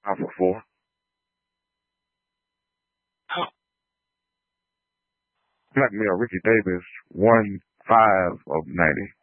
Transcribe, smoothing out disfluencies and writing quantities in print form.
5 for 4. Black male Ricky Davis, 1 5 of 90.